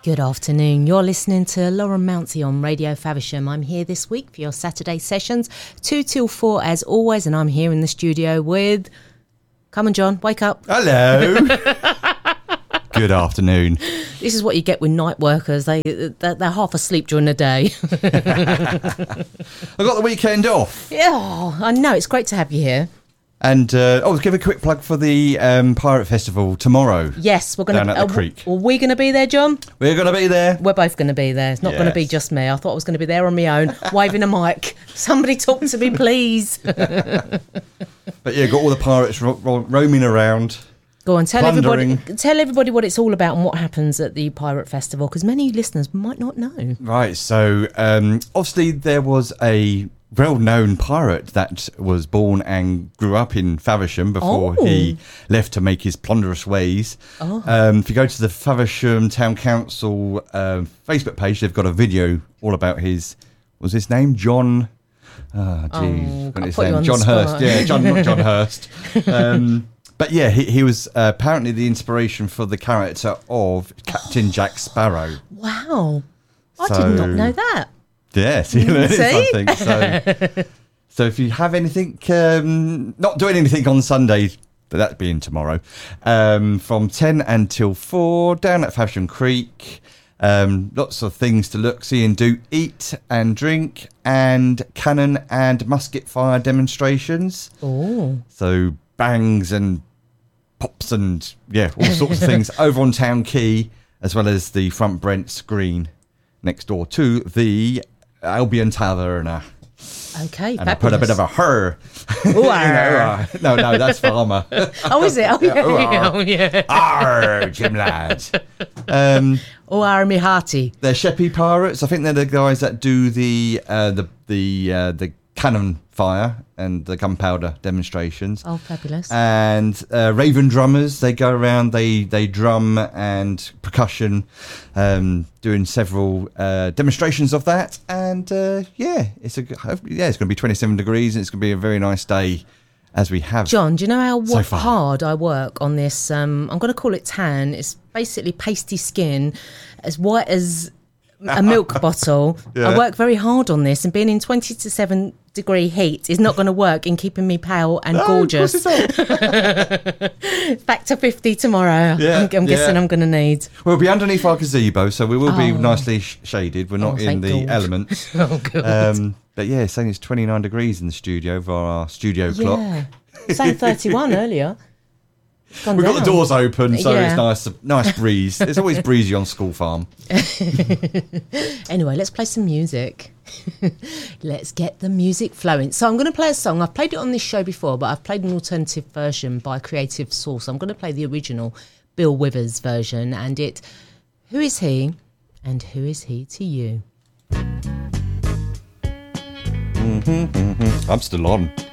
Good afternoon. You're listening to Lauren Mountsie on Radio Faversham. I'm here this week for your Saturday sessions, 2 till 4 as always, and I'm here in the studio with... Come on, John, wake up. Hello. Good afternoon. This is what you get with night workers. They're half asleep during the day. I got the weekend off. Yeah, I know. It's great to have you here. And give a quick plug for the Pirate Festival tomorrow. Yes, we're going to... Down at the creek. Are we going to be there, John? We're going to be there. We're both going to be there. It's not going to be just me. I thought I was going to be there on my own, waving a mic. Somebody talk to me, please. But yeah, got all the pirates roaming around. Go on, tell everybody what it's all about and what happens at the Pirate Festival, because many listeners might not know. Right, so obviously there was a well-known pirate that was born and grew up in Faversham before he left to make his plunderous ways. If you go to the Faversham Town Council Facebook page, they've got a video all about his name? John... John Hurst. Yeah, not John Hurst. But yeah, he was apparently the inspiration for the character of Captain Jack Sparrow. Wow. I did not know that. Yes, you learned something. So if you have anything, not doing anything on Sunday, but that being tomorrow, from 10 until 4 down at Faversham Creek, lots of things to look, see and do, eat and drink, and cannon and musket fire demonstrations. Oh. So bangs and pops and all sorts of things over on Town Quay, as well as the Front Brent's Green next door to the Albion Taverna. Okay, and I put a bit of a no, that's Farmer. Oh, is it? Oh, yeah. Arr, Jim lads. Me hearty. They're Sheppey Pirates. I think they're the guys that do the cannon fire and the gunpowder demonstrations. Oh, fabulous. And Raven Drummers, they go around, they drum and percussion, doing several demonstrations of that. And it's going to be 27 degrees and it's going to be a very nice day as we have. John, do you know how so hard I work on this? I'm going to call it tan. It's basically pasty skin, as white as a milk bottle. Yeah. I work very hard on this, and being in 27 degree heat is not going to work in keeping me pale and gorgeous. Of course it's back to 50 tomorrow. Yeah, I'm guessing I'm going to need. We'll be underneath our gazebo, so we will be nicely shaded. We're not in the elements. Oh, good. But yeah, saying it's 29 degrees in the studio via our studio clock. Yeah, saying 31 earlier. We've got the doors open, so it's nice breeze. It's always breezy on School Farm. Anyway, let's play some music. Let's get the music flowing. So I'm going to play a song. I've played it on this show before, but I've played an alternative version by Creative Source. I'm going to play the original Bill Withers version, and Who Is He and Who Is He to You? I'm still on.